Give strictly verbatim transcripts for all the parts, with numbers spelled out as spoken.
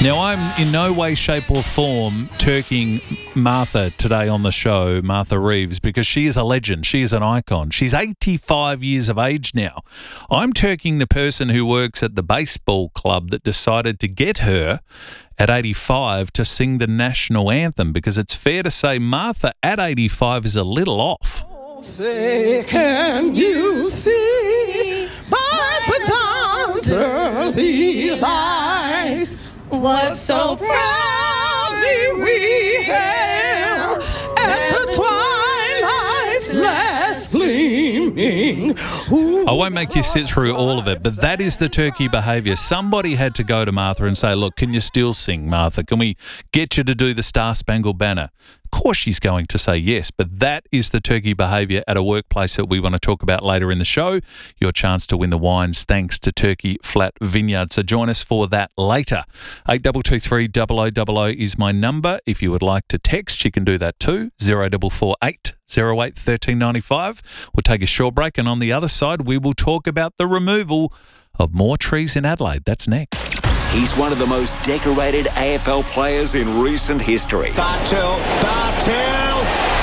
Now, I'm in no way, shape or form turking Martha today on the show, Martha Reeves, because she is a legend. She is an icon. She's eighty-five years of age now. I'm turking the person who works at the baseball club that decided to get her at eighty-five to sing the national anthem, because it's fair to say Martha at eighty-five is a little off. Say, can you see by the dawn's early light what so proudly we hailed at the twilight's last gleaming? Ooh, I won't make you sit through all of it, but that is the turkey behaviour. Somebody had to go to Martha and say, look, can you still sing, Martha? Can we get you to do the Star Spangled Banner? Of course she's going to say yes, but that is the turkey behaviour at a workplace that we want to talk about later in the show. Your chance to win the wines thanks to Turkey Flat Vineyard. So join us for that later. eight two two three, double oh double oh is my number. If you would like to text, you can do that too. zero four four eight, zero eight, one three nine five. We'll take a short break, and on the other side, we will talk about the removal of more trees in Adelaide. That's next. He's one of the most decorated A F L players in recent history. Bartel, Bartel!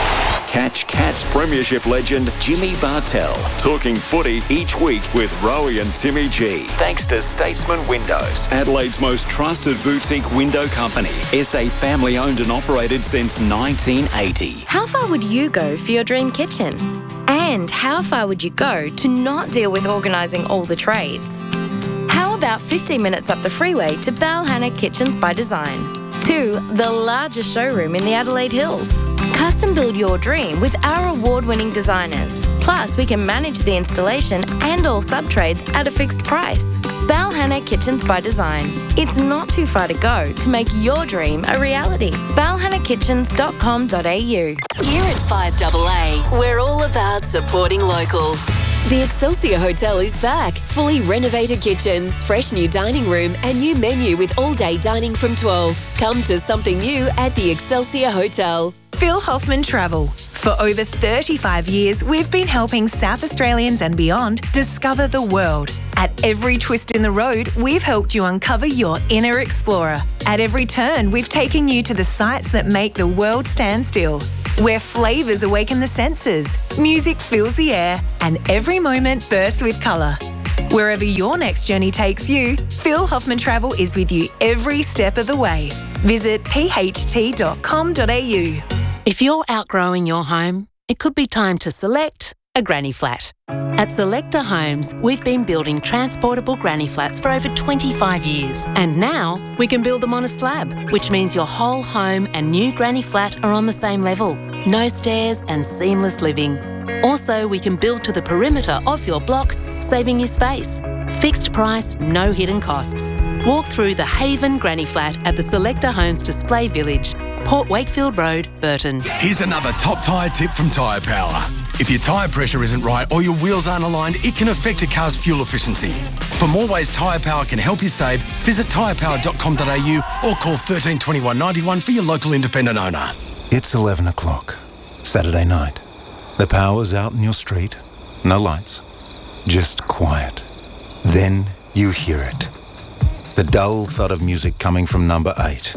Catch Cats Premiership legend Jimmy Bartel. Talking footy each week with Rowie and Timmy G. Thanks to Statesman Windows, Adelaide's most trusted boutique window company. S A family owned and operated since nineteen eighty. How far would you go for your dream kitchen? And how far would you go to not deal with organising all the trades? How about fifteen minutes up the freeway to Balhanna Kitchens by Design? To the largest showroom in the Adelaide Hills. Custom build your dream with our award-winning designers. Plus, we can manage the installation and all sub-trades at a fixed price. Balhanna Kitchens by Design. It's not too far to go to make your dream a reality. balhanna kitchens dot com dot a u. Here at five A A, we're all about supporting local. The Excelsior Hotel is back. Fully renovated kitchen, fresh new dining room and new menu with all-day dining from twelve. Come to something new at the Excelsior Hotel. Phil Hoffman Travel. For over thirty-five years, we've been helping South Australians and beyond discover the world. At every twist in the road, we've helped you uncover your inner explorer. At every turn, we've taken you to the sights that make the world stand still. Where flavours awaken the senses, music fills the air, and every moment bursts with colour. Wherever your next journey takes you, Phil Hoffman Travel is with you every step of the way. Visit p h t dot com dot a u. If you're outgrowing your home, it could be time to select a granny flat. At Selector Homes, we've been building transportable granny flats for over twenty-five years. And now we can build them on a slab, which means your whole home and new granny flat are on the same level. No stairs and seamless living. Also, we can build to the perimeter of your block, saving you space. Fixed price, no hidden costs. Walk through the Haven Granny Flat at the Selector Homes Display Village, Port Wakefield Road, Burton. Here's another top tyre tip from Tyre Power. If your tyre pressure isn't right or your wheels aren't aligned, it can affect a car's fuel efficiency. For more ways Tyre Power can help you save, visit tyre power dot com dot a u or call one three two one, nine one for your local independent owner. It's eleven o'clock, Saturday night. The power's out in your street. No lights, just quiet. Then you hear it. The dull thud of music coming from number eight.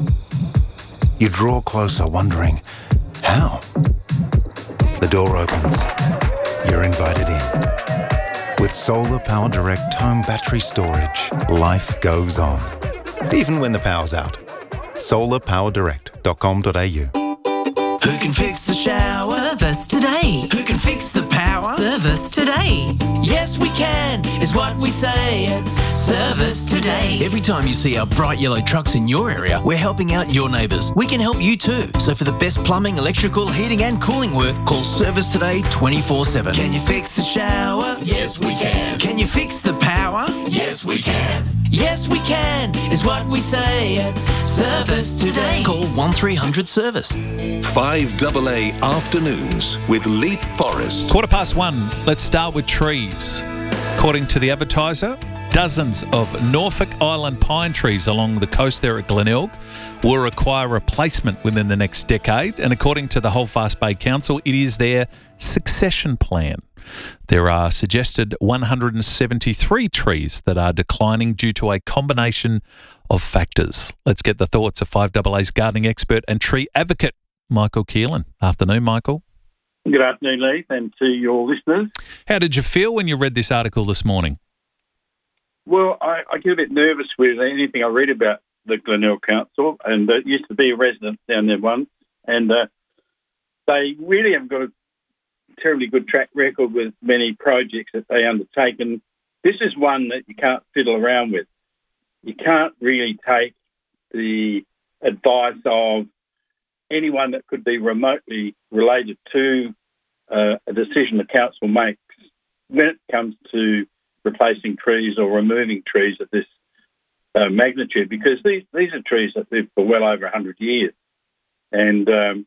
You draw closer, wondering, how? The door opens. You're invited in. With Solar Power Direct home battery storage, life goes on. Even when the power's out. solar power direct dot com dot a u. Who can fix the shower? Service today. Who can fix the power? Service today. Yes, we can, is what we say at Service Today. Every time you see our bright yellow trucks in your area, we're helping out your neighbours. We can help you too. So for the best plumbing, electrical, heating and cooling work, call Service Today twenty-four seven. Can you fix the shower? Yes, we can. Can you fix the power? Yes, we can. Yes, we can, is what we say at Service Today. Call one three hundred service. five A A Afternoons with Leap Forest. Quarter past one. Let's start with trees. According to the Advertiser, dozens of Norfolk Island pine trees along the coast there at Glenelg will require replacement within the next decade. And according to the Holdfast Bay Council, it is their succession plan. There are suggested one hundred seventy-three trees that are declining due to a combination of factors. Let's get the thoughts of five A A's gardening expert and tree advocate, Michael Keelan. Afternoon, Michael. Good afternoon, Leith, and to your listeners. How did you feel when you read this article this morning? Well, I, I get a bit nervous with anything I read about the Glenelg Council, and uh, used to be a resident down there once, and uh, they really haven't got a terribly good track record with many projects that they undertake, and this is one that you can't fiddle around with. You can't really take the advice of anyone that could be remotely related to uh, a decision the council makes when it comes to replacing trees or removing trees of this uh, magnitude, because these, these are trees that live for well over one hundred years. And um,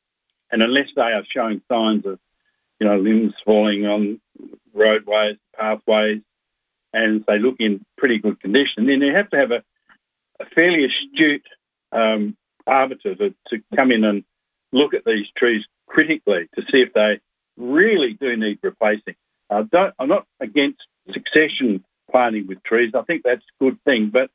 and unless they are showing signs of, you know, limbs falling on roadways, pathways, and they look in pretty good condition, then you have to have a, a fairly astute um, arbiter to, to come in and look at these trees critically to see if they really do need replacing. I don't, I'm not against succession planting with trees. I think that's a good thing. But,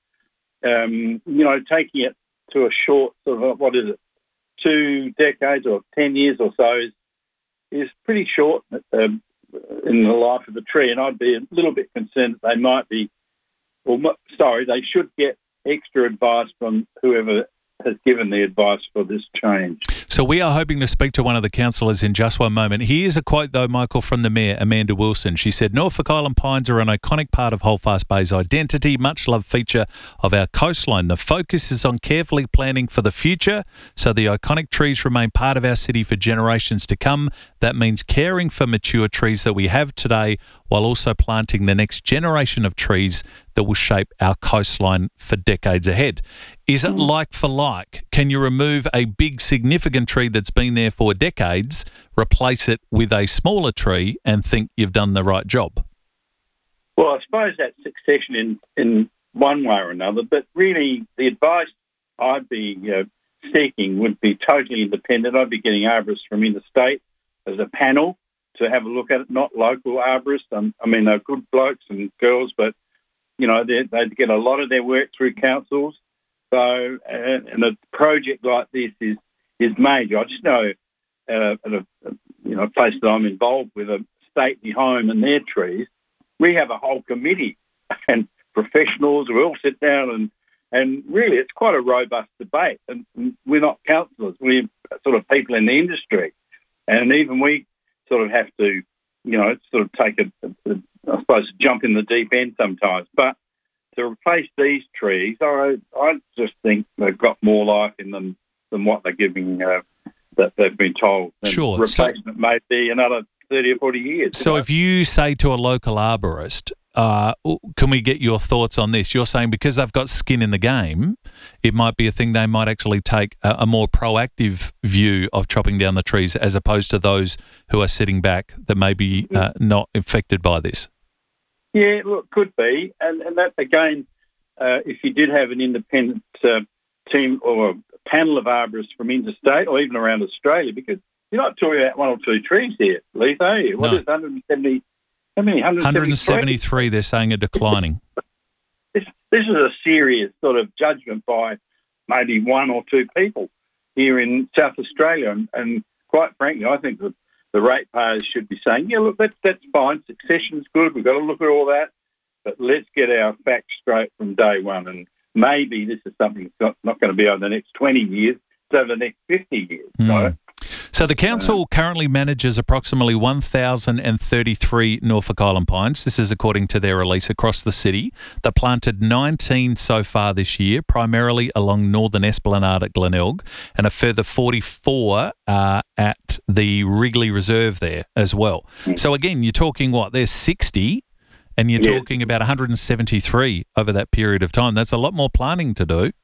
um, you know, taking it to a short sort of, what is it, two decades or ten years or so is, is pretty short um, in the life of a tree. And I'd be a little bit concerned that they might be, well, sorry, they should get extra advice from whoever has given the advice for this change. So we are hoping to speak to one of the councillors in just one moment. Here's a quote, though, Michael, from the Mayor, Amanda Wilson. She said, Norfolk Island pines are an iconic part of Holdfast Bay's identity, much-loved feature of our coastline. The focus is on carefully planning for the future so the iconic trees remain part of our city for generations to come. That means caring for mature trees that we have today while also planting the next generation of trees that will shape our coastline for decades ahead. Is it like for like? Can you remove a big, significant tree that's been there for decades, replace it with a smaller tree and think you've done the right job? Well, I suppose that's succession in, in one way or another, but really the advice I'd be uh, seeking would be totally independent. I'd be getting arborists from interstate as a panel to have a look at it, not local arborists. Um, I mean, they're good blokes and girls, but, you know, they get a lot of their work through councils. So, and, and a project like this is is major. I just know uh, at a, you know, a place that I'm involved with, a stately home and their trees, we have a whole committee and professionals. We all sit down and, and really it's quite a robust debate. And we're not councillors. We're sort of people in the industry. And even we sort of have to, you know, sort of take a, a, a I suppose, jump in the deep end sometimes. But to replace these trees, I I just think they've got more life in them than what they're giving, uh, that they've been told. And sure. replacement so, may be another thirty or forty years. So if you say to a local arborist, uh, can we get your thoughts on this? You're saying because they've got skin in the game, it might be a thing they might actually take a, a more proactive view of chopping down the trees as opposed to those who are sitting back that may be uh, not affected by this. Yeah, look, could be. And, and that, again, uh, if you did have an independent uh, team or a panel of arborists from interstate or even around Australia, because you're not talking about one or two trees here, Leith, are you? What no. is one hundred seventy? How many? one hundred seventy-three, they're saying are declining. This, this is a serious sort of judgment by maybe one or two people here in South Australia. And, and quite frankly, I think that the ratepayers should be saying, yeah, look, that's, that's fine. Succession's good. We've got to look at all that. But let's get our facts straight from day one. And maybe this is something that's not, not going to be over the next twenty years. It's over the next fifty years. Mm. So, so the council uh, currently manages approximately one thousand thirty-three Norfolk Island pines. This is according to their release across the city. They planted nineteen so far this year, primarily along Northern Esplanade at Glenelg, and a further forty-four uh, at the Wrigley Reserve there as well. Mm. So again, you're talking what? There's sixty, and you're yeah. talking about one hundred seventy-three over that period of time. That's a lot more planning to do.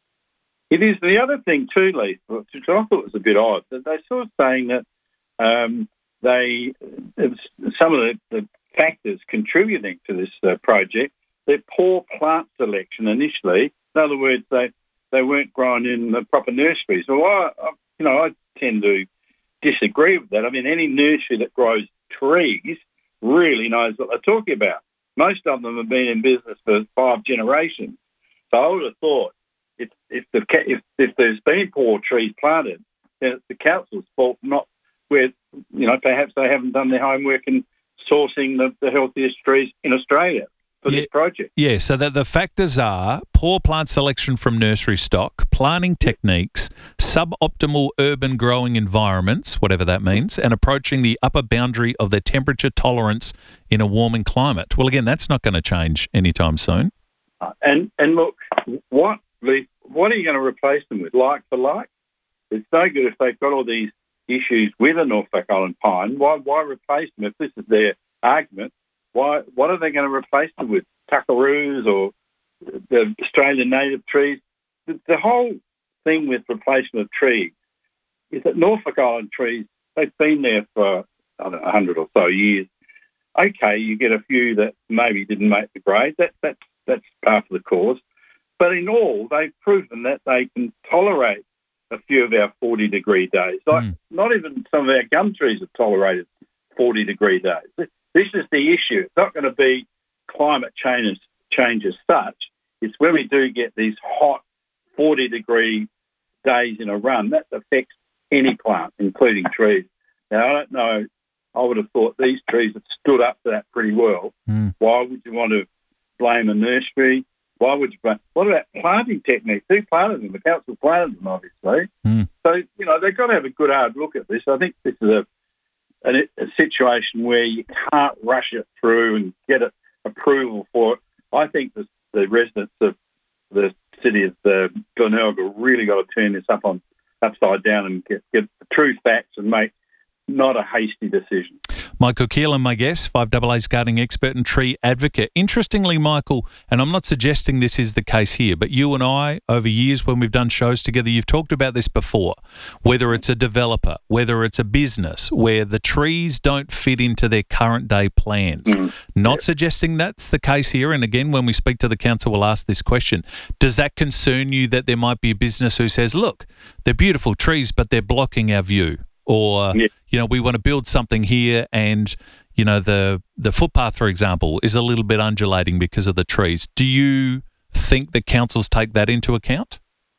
It is. The other thing too, Leith, which I thought was a bit odd, that they're sort of saying that um, they some of the, the factors contributing to this uh, project, their poor plant selection initially. In other words, they they weren't grown in the proper nurseries. Well, I, I, you know, I tend to disagree with that. I mean, any nursery that grows trees really knows what they're talking about. Most of them have been in business for five generations. So I would have thought if if the if if there's been poor trees planted, then it's the council's fault, not where you know perhaps they haven't done their homework in sourcing the, the healthiest trees in Australia for yeah, this project. Yeah, so that the factors are poor plant selection from nursery stock, planting techniques, suboptimal urban growing environments, whatever that means, and approaching the upper boundary of their temperature tolerance in a warming climate. Well, again, that's not going to change anytime soon. Uh, and and look, what what are you going to replace them with? Like for like? It's no good if they've got all these issues with a Norfolk Island pine. Why why replace them if this is their argument? Why what are they going to replace them with? Tuckaroos or the Australian native trees? The, the whole thing with replacement of trees is that Norfolk Island trees, they've been there for I don't know, a hundred or so years. Okay, you get a few that maybe didn't make the grade. That that's that's part of the cause. But in all, they've proven that they can tolerate a few of our forty degree days. Like mm. not even some of our gum trees have tolerated forty degree days. This is the issue. It's not going to be climate change, change as such. It's when we do get these hot forty degree days in a run, that affects any plant, including trees. Now, I don't know. I would have thought these trees have stood up to that pretty well. Mm. Why would you want to blame a nursery? Why would you blame? What about planting techniques? Who planted them? The council planted them, obviously. Mm. So, you know, they've got to have a good hard look at this. I think this is a, a, a situation where you can't rush it through and get it approval for it. I think the, the residents of the city of the Glenelg have really got to turn this up on upside down and get, get the true facts and make not a hasty decision. Michael Keelan, my guest, five A A's gardening expert and tree advocate. Interestingly, Michael, and I'm not suggesting this is the case here, but you and I, over years when we've done shows together, you've talked about this before, whether it's a developer, whether it's a business, where the trees don't fit into their current day plans. Mm. Not yeah. suggesting that's the case here. And again, when we speak to the council, we'll ask this question. Does that concern you that there might be a business who says, look, they're beautiful trees, but they're blocking our view? Or, yeah. you know, we want to build something here and, you know, the the footpath, for example, is a little bit undulating because of the trees. Do you think the councils take that into account?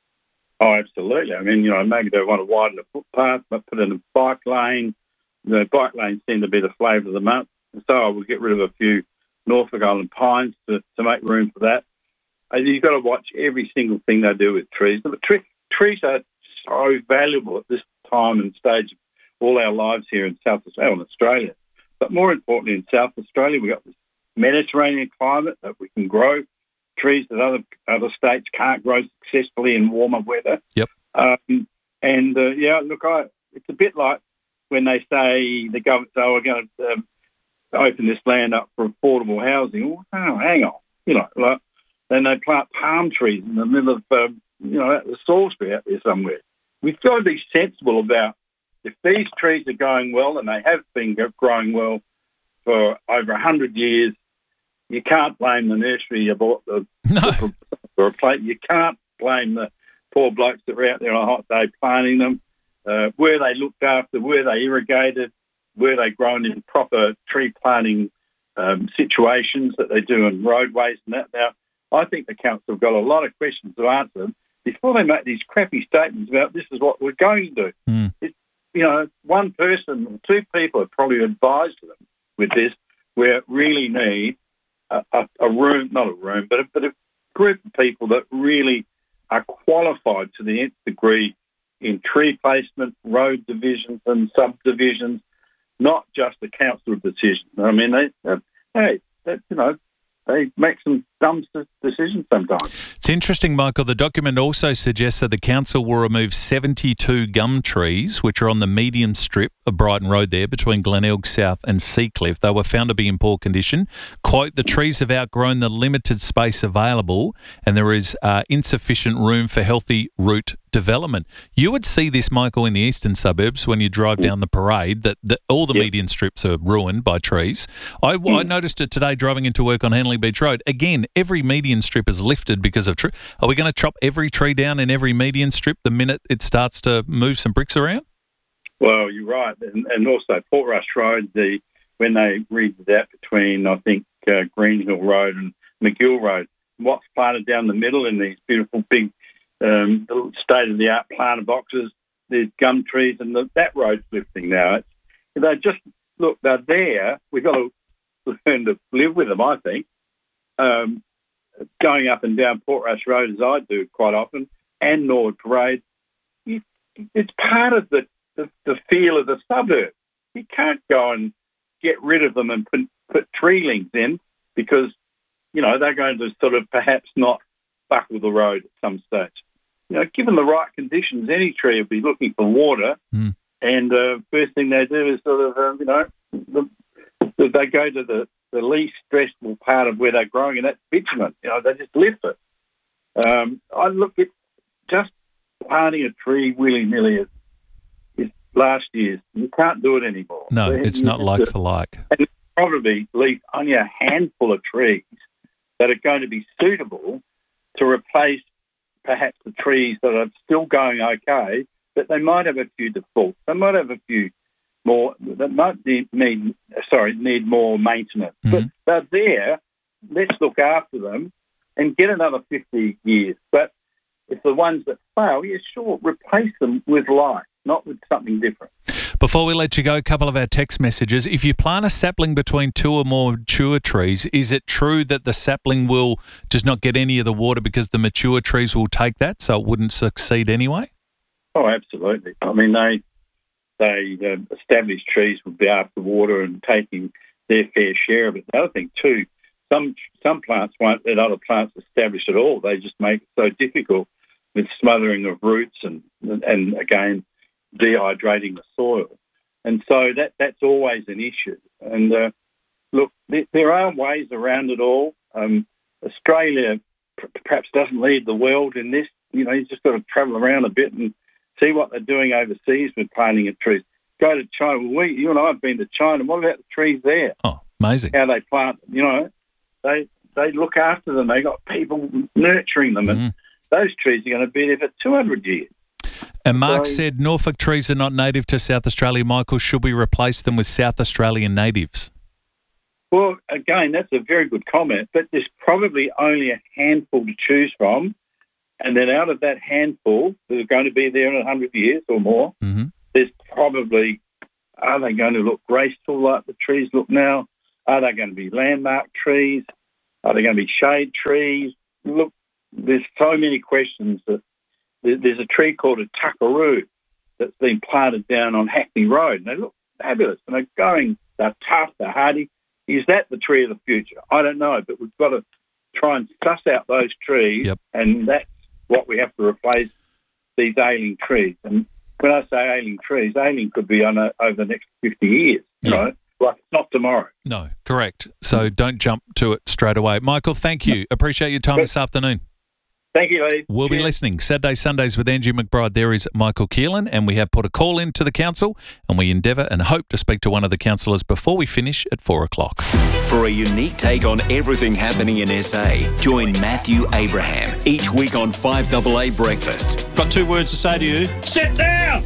Oh, absolutely. I mean, you know, maybe they want to widen the footpath, but put in a bike lane. The bike lanes seem to be the flavour of the month. So I will get rid of a few Norfolk Island pines to, to make room for that. And you've got to watch every single thing they do with trees. But tre- trees are so valuable at this time and stage of all our lives here in South Australia, in Australia. But more importantly, in South Australia, we've got this Mediterranean climate that we can grow trees that other other states can't grow successfully in warmer weather. Yep. Um, and, uh, yeah, look, I, it's a bit like when they say the government, oh, we're going to um, open this land up for affordable housing. Oh, hang on. You know, like, then they plant palm trees in the middle of, um, you know, the Salisbury out there somewhere. We've got to be sensible about if these trees are going well, and they have been growing well for over one hundred years, you can't blame the nursery you bought the, no. or a plate. You can't blame the poor blokes that were out there on a hot day planting them. Uh, were they looked after? Were they irrigated? Were they grown in proper tree planting um, situations that they do in roadways and that? Now, I think the council have got a lot of questions to answer before they make these crappy statements about this is what we're going to do. Mm. It, you know, one person or two people have probably advised them with this, where it really need a, a, a room, not a room, but a, but a group of people that really are qualified to the nth degree in tree placement, road divisions and subdivisions, not just a council decision. I mean, they, they hey, that, you know, they make some dumb decisions sometimes. It's interesting, Michael. The document also suggests that the council will remove seventy-two gum trees, which are on the medium strip of Brighton Road there between Glenelg South and Seacliff. They were found to be in poor condition. Quote, the trees have outgrown the limited space available and there is uh, insufficient room for healthy root development. You would see this, Michael, in the eastern suburbs when you drive down the parade, that, that all the yep. median strips are ruined by trees. I, mm. I noticed it today driving into work on Hanley Beach Road. Again, every median strip is lifted because of tree. Are we going to chop every tree down in every median strip the minute it starts to move some bricks around? Well, you're right. And, and also Portrush Road, the when they redid that between, I think, uh, Green Hill Road and McGill Road, what's planted down the middle in these beautiful big um, state-of-the-art planter boxes. There's gum trees, and the, that road's lifting now. It's, they just, look, they're there. We've got to learn to live with them, I think. Um, going up and down Portrush Road, as I do quite often, and Norwood Parade, you, it's part of the, the, the feel of the suburb. You can't go and get rid of them and put, put treelings in because, you know, they're going to sort of perhaps not buckle the road at some stage. You know, given the right conditions, any tree will be looking for water, mm. and uh, first thing they do is sort of, um, you know, the, the, they go to the, the least stressful part of where they're growing, and that's bitumen. You know, they just lift it. Um, I look at just planting a tree willy-nilly is, is last year's. You can't do it anymore. No, so it's not like for like. And probably leave only a handful of trees that are going to be suitable to replace perhaps the trees that are still going okay, but they might have a few defaults. They might have a few more that might need, need sorry, need more maintenance. Mm-hmm. But they're there. Let's look after them and get another fifty years. But if the ones that fail, yeah, sure, replace them with life, not with something different. Before we let you go, a couple of our text messages. If you plant a sapling between two or more mature trees, is it true that the sapling will just not get any of the water because the mature trees will take that, so it wouldn't succeed anyway? Oh, absolutely. I mean, they they um, established trees would be after water and taking their fair share of it. The other thing too, some some plants won't let other plants establish at all. They just make it so difficult with smothering of roots and and again, dehydrating the soil. And so that that's always an issue. And uh, look, there, there are ways around it all. Um, Australia p- perhaps doesn't lead the world in this. You know, you just got to travel around a bit and see what they're doing overseas with planting of trees. Go to China. Well, we, you and I have been to China. What about the trees there? Oh, amazing. How they plant them, you know. They they look after them. They got people nurturing them. Mm-hmm. And those trees are going to be there for two hundred years. And Mark So- said Norfolk trees are not native to South Australia. Michael, should we replace them with South Australian natives? Well, again, that's a very good comment, but there's probably only a handful to choose from. And then out of that handful that are going to be there in one hundred years or more, mm-hmm. there's probably, are they going to look graceful like the trees look now? Are they going to be landmark trees? Are they going to be shade trees? Look, there's so many questions. That there's a tree called a tuckaroo that's been planted down on Hackney Road, and they look fabulous, and they're going, they're tough, they're hardy. Is that the tree of the future? I don't know, but we've got to try and suss out those trees, yep. and that's what we have to replace these ailing trees. And when I say ailing trees, ailing could be on a, over the next fifty years, you yeah. know, like it's not tomorrow. No, correct. So don't jump to it straight away. Michael, thank you. Appreciate your time this afternoon. Thank you, Lee. We'll Cheers. be listening Saturday, Sundays with Angie McBride. There is Michael Keelan, and we have put a call in to the council, and we endeavour and hope to speak to one of the councillors before we finish at four o'clock. For a unique take on everything happening in S A, join Matthew Abraham each week on five A A Breakfast. Got two words to say to you. Sit down!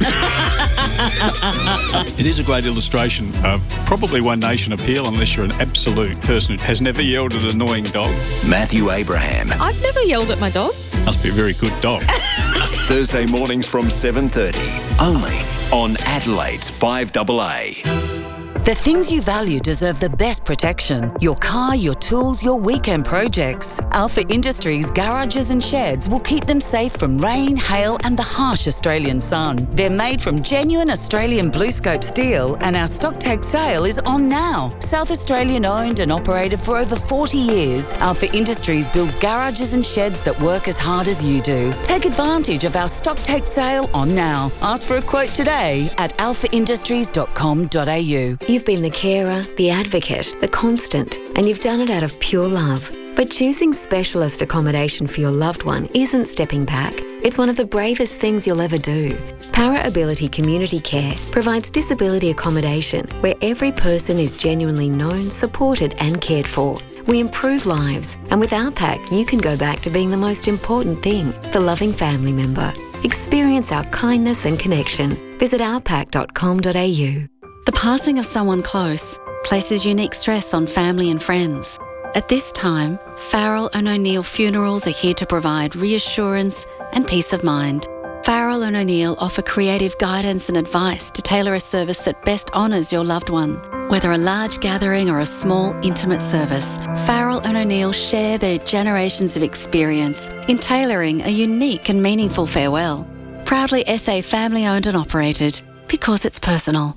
It is a great illustration of probably One Nation appeal unless you're an absolute person who has never yelled at an annoying dog. Matthew Abraham. I've never yelled at my dogs. Must be a very good dog. Thursday mornings from seven thirty, only on Adelaide's five A A. The things you value deserve the best protection. Your car, your tools, your weekend projects. Alpha Industries garages and sheds will keep them safe from rain, hail and the harsh Australian sun. They're made from genuine Australian BlueScope steel, and our stock take sale is on now. South Australian owned and operated for over forty years, Alpha Industries builds garages and sheds that work as hard as you do. Take advantage of our stock take sale on now. Ask for a quote today at alpha industries dot com dot a u. You've been the carer, the advocate, the constant, and you've done it out of pure love. But choosing specialist accommodation for your loved one isn't stepping back. It's one of the bravest things you'll ever do. Para Ability Community Care provides disability accommodation where every person is genuinely known, supported and cared for. We improve lives, and with our pack, you can go back to being the most important thing, the loving family member. Experience our kindness and connection. Visit our pack dot com dot a u. The passing of someone close places unique stress on family and friends. At this time, Farrell and O'Neill Funerals are here to provide reassurance and peace of mind. Farrell and O'Neill offer creative guidance and advice to tailor a service that best honours your loved one. Whether a large gathering or a small, intimate service, Farrell and O'Neill share their generations of experience in tailoring a unique and meaningful farewell. Proudly S A family owned and operated, because it's personal.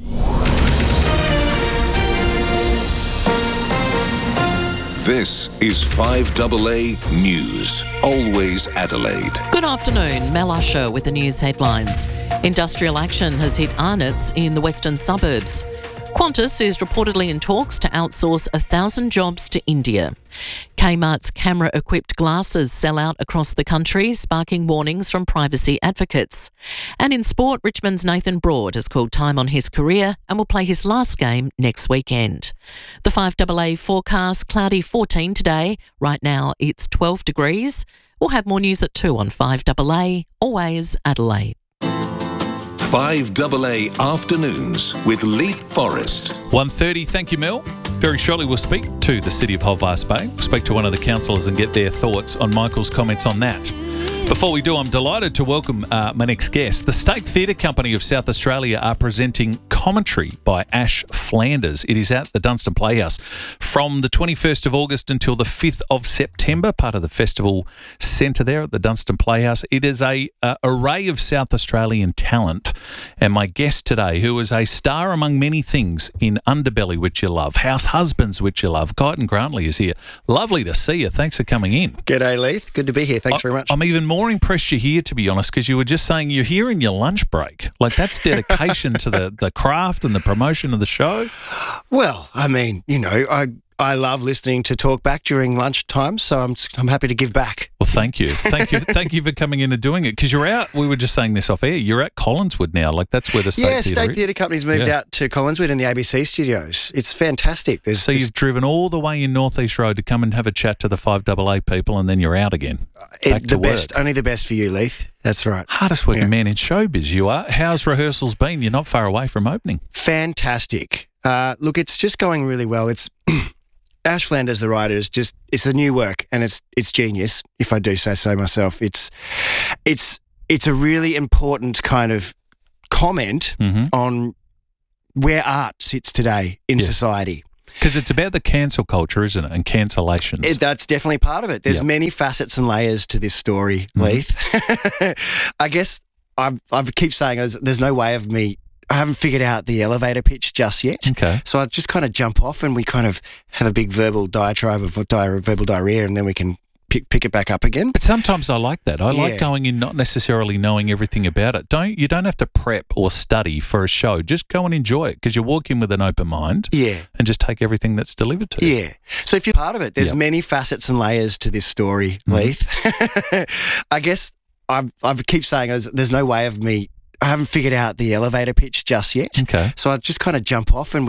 This is five A A News, always Adelaide. Good afternoon, Mel Usher with the news headlines. Industrial action has hit Arnott's in the western suburbs. Qantas is reportedly in talks to outsource a thousand jobs to India. Kmart's camera-equipped glasses sell out across the country, sparking warnings from privacy advocates. And in sport, Richmond's Nathan Broad has called time on his career and will play his last game next weekend. The five A A forecast, cloudy fourteen today. Right now it's twelve degrees. We'll have more news at two on five A A, always Adelaide. five A A Afternoons with Leith Forrest. one thirty, thank you, Mel. Very shortly we'll speak to the City of Holvast Bay, speak to one of the councillors and get their thoughts on Michael's comments on that. Before we do, I'm delighted to welcome uh, my next guest. The State Theatre Company of South Australia are presenting Commentary by Ash Flanders. It is at the Dunstan Playhouse from the twenty-first of August until the fifth of September, part of the festival centre there at the Dunstan Playhouse. It is a uh, array of South Australian talent, and my guest today, who is a star among many things in Underbelly, which you love, House Husbands, which you love, Guyton Grantley is here. Lovely to see you. Thanks for coming in. G'day, Leith. Good to be here. Thanks I, very much. I'm even more impressed you're here, to be honest, because you were just saying you're here in your lunch break. Like, that's dedication to the, the craft and the promotion of the show. Well, I mean, you know, I I love listening to talk back during lunch time, so I'm I'm happy to give back. Well, thank you. Thank you. Thank you for coming in and doing it, because you're out, we were just saying this off air, you're at Collinswood now. Like, that's where the State yeah, Theatre State is. Theatre Company's moved Yeah. out to Collinswood in the A B C studios. It's fantastic. There's, So there's you've driven all the way in North East Road to come and have a chat to the five A A people, and then you're out again. it- Back the to best, work. only the best for you, Leith. That's right. Hardest working Yeah. man in showbiz you are. How's rehearsals been? You're not far away from opening. Fantastic. Uh, look, it's just going really well. It's Ash Flanders, the writer, is just it's a new work, and it's it's genius, if I do say so myself. It's it's it's a really important kind of comment Mm-hmm. on where art sits today in Yes. society. Because it's about the cancel culture, isn't it? And cancellations. It, that's definitely part of it. There's Yep. many facets and layers to this story, Mhm. Leith. I guess I I keep saying there's, there's no way of me. I haven't figured out the elevator pitch just yet. Okay. So I just kind of jump off and we kind of have a big verbal diatribe of di- verbal diarrhea, and then we can pick pick it back up again. But sometimes I like that. I like Yeah. going in not necessarily knowing everything about it. Don't you don't have to prep or study for a show. Just go and enjoy it, because you walk in with an open mind. Yeah. And just take everything that's delivered to you. Yeah. So if you're part of it, there's Yep. many facets and layers to this story, Leith. I guess I I keep saying there's, there's no way of me. I haven't figured out the elevator pitch just yet. Okay. So I just kind of jump off and